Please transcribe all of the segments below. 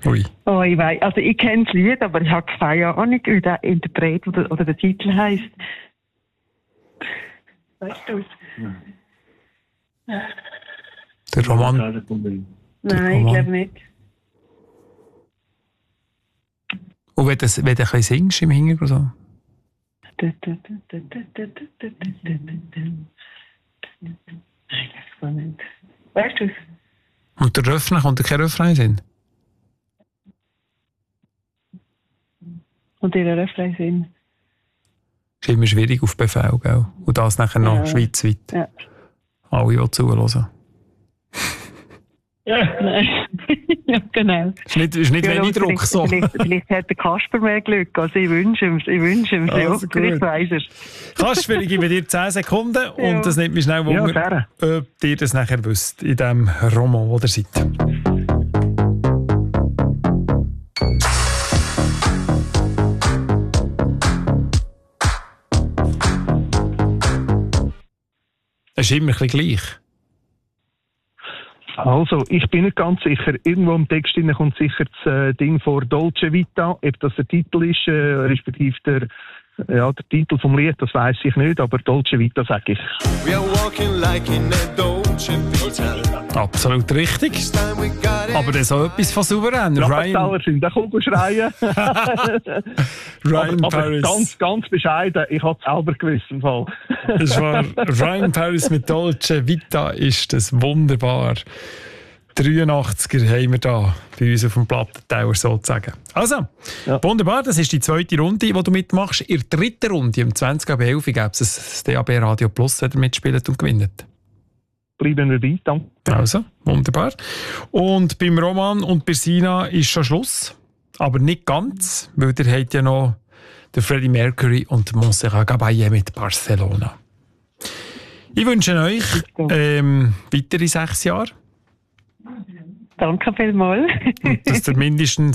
Ui. Oh, ich weiß. Also ich kenne das Lied, aber ich habe keine Ahnung, wie der Interpret oder der Titel heisst. Weißt du es? Der Roman. Nein, ich glaube nicht. Und wenn du ein bisschen singst im Hintergrund so. Nein, das weiß ich nicht. Weißt du es? Und der Refrain, kommt da kein Refrain hin? Und ihr Refrain sind. Das ist immer schwierig auf Befehl, gell? Und das nachher noch schweizweit. Ja. Alle, die zuhören. Nein. Ja, genau. Ist nicht wenig Druck, so. Vielleicht hat der Kasper mehr Glück. Also ich wünsche ihm Also vielleicht weiss er. Kasper, ich gebe dir 10 Sekunden und das nimmt mich schnell Wunder, ob ihr das nachher wisst, in dem Roman, wo ihr seid. Es ist immer ein bisschen gleich. Also, ich bin nicht ganz sicher. Irgendwo im Text kommt sicher das Ding vor Dolce Vita. Ob das der Titel ist, respektive der Titel vom Lied, das weiss ich nicht, aber Dolce Vita sage ich. We are walking like in a Dolce Vita. Absolut richtig. Aber das ist auch etwas von souverän. Ryan sind, da kommt schreien. Ryan Paris. Aber ganz bescheiden, ich habe es selber gewusst im Fall. Das war Ryan Paris mit Dolce Vita, ist das wunderbar. 83er haben wir da bei uns auf dem Plattenteller sozusagen. Also, wunderbar, das ist die zweite Runde, die du mitmachst. In der dritten Runde, um 20.11 Uhr, gäbe es ein DAB Radio Plus, wenn ihr mitspielt und gewinnt. Bleiben wir dabei, danke. Also, wunderbar. Und beim Roman und bei Sina ist schon Schluss. Aber nicht ganz, weil ihr habt ja noch den Freddie Mercury und Montserrat Caballé mit Barcelona. Ich wünsche euch weitere 6 Jahre. Danke vielmals. Und dass ihr mindestens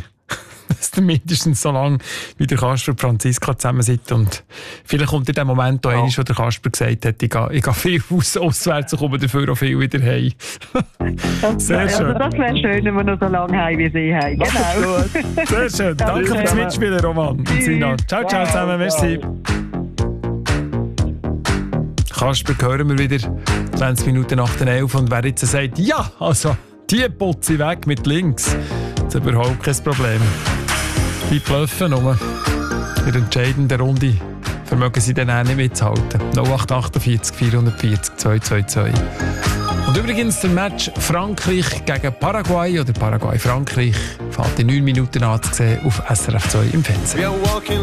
so lange wie der Kasper und Franziska zusammen seid. Und vielleicht kommt in dem Moment auch einmal, wo der Kasper gesagt hat, ich gehe viel auswärts und komme dafür auch viel wieder heim. Sehr schön. Also das wäre schön, wenn wir noch so lange heim wie sie haben. Genau. Sehr schön. Danke fürs Mitspielen, Roman und Sina. Ciao, ciao zusammen. Merci. Kasper hören wir wieder 20 Minuten nach den 11 und wer jetzt sagt, ja, also die putze weg mit links, das ist überhaupt kein Problem. Die bluffen nur. In der entscheidenden Runde vermögen sie dann auch nicht mitzuhalten. 0848 440 222. Und übrigens der Match Frankreich gegen Paraguay oder Paraguay-Frankreich fällt in 9 Minuten anzusehen auf SRF 2 im Fernsehen.